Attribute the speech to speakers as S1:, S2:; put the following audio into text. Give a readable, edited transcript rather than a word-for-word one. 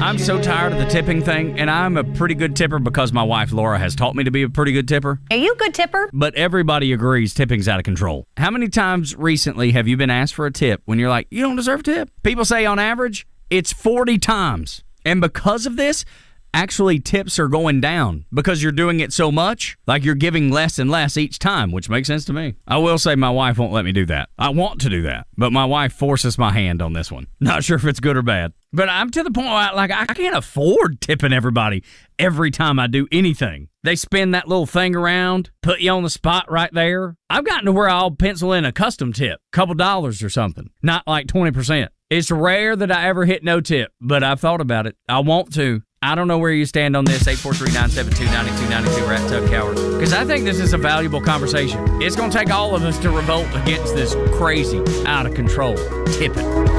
S1: I'm so tired of the tipping thing, and I'm a pretty good tipper because my wife Laura has taught me to be a pretty good tipper.
S2: Are you a good tipper?
S1: But everybody agrees tipping's out of control. How many times recently have you been asked for a tip when you're like, you don't deserve a tip? People say on average, it's 40 times. And because of this, actually tips are going down because you're doing it so much, like you're giving less and less each time, which makes sense to me. I will say my wife won't let me do that. I want to do that, but my wife forces my hand on this one. Not sure if it's good or bad. But I'm to the point where I can't afford tipping everybody every time I do anything. They spin that little thing around, put you on the spot right there. I've gotten to where I'll pencil in a custom tip, couple dollars or something, not like 20%. It's rare that I ever hit no tip, but I've thought about it. I want to. I don't know where you stand on this, 843-972-9292. We're at Tuck Howard. Because I think this is a valuable conversation. It's going to take all of us to revolt against this crazy, out of control tipping.